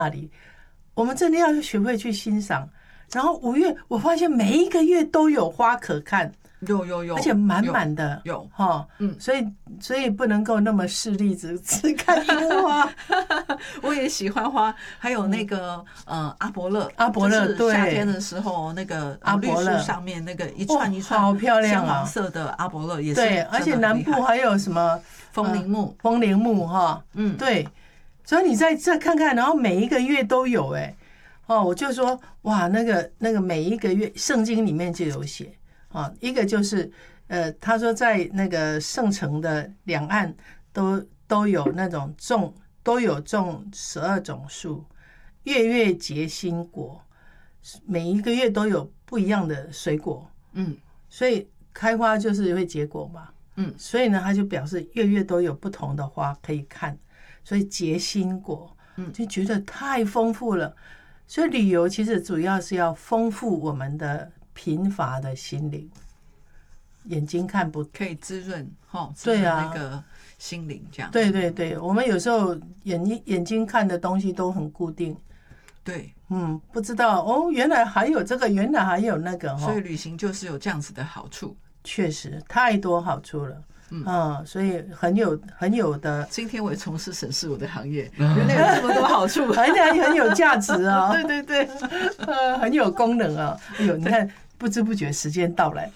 那里，我们真的要学会去欣赏。然后5月，我发现每一个月都有花可看， 有， 而且满满的， 有哈，所以不能够那么势利，只看樱花。 我也喜欢花，还有那个阿伯勒， 对， 夏天的时候那个绿树上面那个一串一串好漂亮鲜黄色的阿伯勒也是对，而且南部还有什么风铃木哈，对，所以你再看看，然后每一个月都有我就说哇，那个每一个月圣经里面就有写啊，一个就是他说在那个圣城的两岸都有那种都有种12种树，月月结新果，每一个月都有不一样的水果，所以开花就是会结果嘛，所以呢，他就表示月月都有不同的花可以看，所以结新果，就觉得太丰富了。所以旅游其实主要是要丰富我们的贫乏的心灵，眼睛看不可以滋润对啊， 那个心灵这样。 对，我们有时候眼睛看的东西都很固定， 对， 不知道原来还有这个，原来还有那个所以旅行就是有这样子的好处， 确实太多好处了。所以很有的。 今天我也从事审视我的行业，原来有这么多好处， 而且很有价值啊！ 对， 很有功能啊！哎呦，你看，不知不觉时间到来，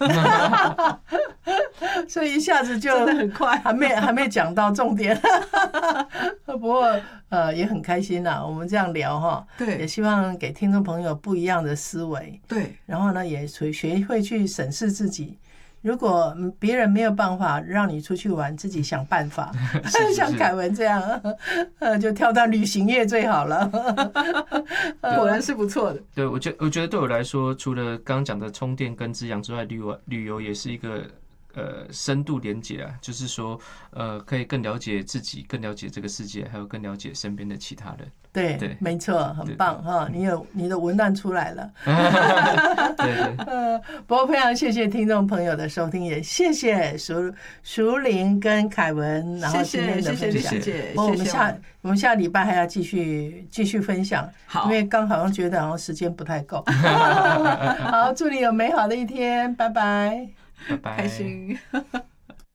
所以一下子就真的很快， 还没讲到重点。不过也很开心啦，我们这样聊哈， 对， 也希望给听众朋友不一样的思维， 对， 然后呢，也学会去审视自己。如果别人没有办法让你出去玩，自己想办法。像凯文这样，就跳到旅行业最好了。 果然是不错的。 对，我觉得对我来说，除了刚刚讲的充电跟滋养之外，旅游也是一个深度连结啊，就是说可以更了解自己，更了解这个世界，还有更了解身边的其他人。 对，没错，很棒哈！你的文案出来了。 对。 不过非常谢谢听众朋友的收听，也谢谢淑玲跟凯文，然后今天的分享。 谢谢。 我们下礼拜还要继续分享，因为刚好像觉得好像时间不太够。好，祝你有美好的一天，拜拜， 拜拜， 开心。